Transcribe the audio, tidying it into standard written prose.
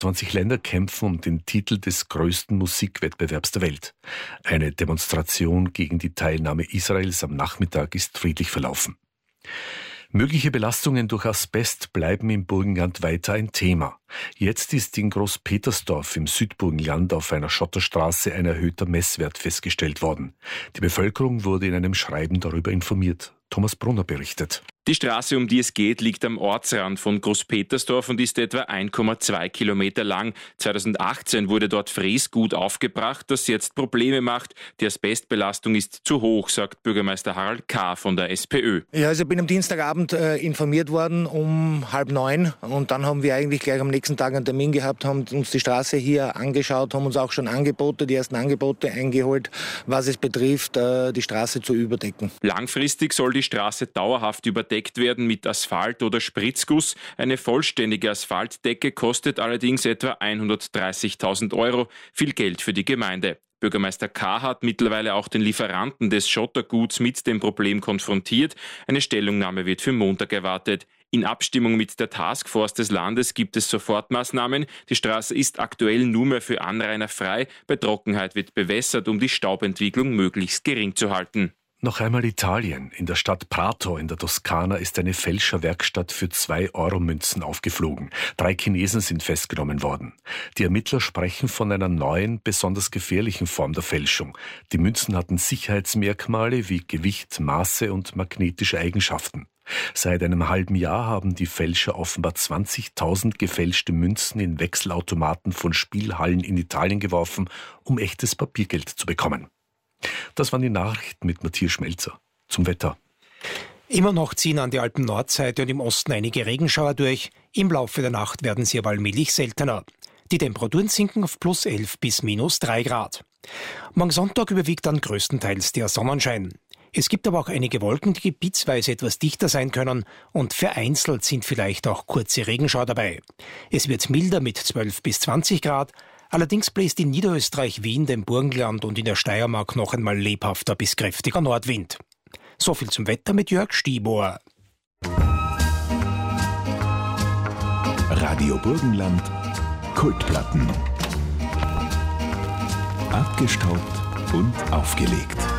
20 Länder kämpfen um den Titel des größten Musikwettbewerbs der Welt. Eine Demonstration gegen die Teilnahme Israels am Nachmittag ist friedlich verlaufen. Mögliche Belastungen durch Asbest bleiben im Burgenland weiter ein Thema. Jetzt ist in Großpetersdorf im Südburgenland auf einer Schotterstraße ein erhöhter Messwert festgestellt worden. Die Bevölkerung wurde in einem Schreiben darüber informiert. Thomas Brunner berichtet. Die Straße, um die es geht, liegt am Ortsrand von Großpetersdorf und ist etwa 1,2 Kilometer lang. 2018 wurde dort Fräsgut aufgebracht, das jetzt Probleme macht. Die Asbestbelastung ist zu hoch, sagt Bürgermeister Harald K. von der SPÖ. Ja, also ich bin am Dienstagabend informiert worden um 8:30 und dann haben wir eigentlich gleich am nächsten Tag einen Termin gehabt, haben uns die Straße hier angeschaut, haben uns auch schon die ersten Angebote eingeholt, was es betrifft, die Straße zu überdecken. Langfristig soll die Straße dauerhaft überdeckt werden mit Asphalt oder Spritzguss. Eine vollständige Asphaltdecke kostet allerdings etwa 130.000 Euro, viel Geld für die Gemeinde. Bürgermeister K. hat mittlerweile auch den Lieferanten des Schotterguts mit dem Problem konfrontiert. Eine Stellungnahme wird für Montag erwartet. In Abstimmung mit der Taskforce des Landes gibt es Sofortmaßnahmen. Die Straße ist aktuell nur mehr für Anrainer frei. Bei Trockenheit wird bewässert, um die Staubentwicklung möglichst gering zu halten. Noch einmal Italien. In der Stadt Prato in der Toskana ist eine Fälscherwerkstatt für 2-Euro-Münzen aufgeflogen. 3 Chinesen sind festgenommen worden. Die Ermittler sprechen von einer neuen, besonders gefährlichen Form der Fälschung. Die Münzen hatten Sicherheitsmerkmale wie Gewicht, Maße und magnetische Eigenschaften. Seit einem halben Jahr haben die Fälscher offenbar 20.000 gefälschte Münzen in Wechselautomaten von Spielhallen in Italien geworfen, um echtes Papiergeld zu bekommen. Das waren die Nachrichten mit Matthias Schmelzer. Zum Wetter. Immer noch ziehen an der Alpen-Nordseite und im Osten einige Regenschauer durch. Im Laufe der Nacht werden sie aber allmählich seltener. Die Temperaturen sinken auf +11 bis -3 Grad. Morgen Sonntag überwiegt dann größtenteils der Sonnenschein. Es gibt aber auch einige Wolken, die gebietsweise etwas dichter sein können und vereinzelt sind vielleicht auch kurze Regenschauer dabei. Es wird milder mit 12 bis 20 Grad. Allerdings bläst in Niederösterreich, Wien, dem Burgenland und in der Steiermark noch einmal lebhafter bis kräftiger Nordwind. So viel zum Wetter mit Jörg Stiebohr. Radio Burgenland, Kultplatten. Abgestaubt und aufgelegt.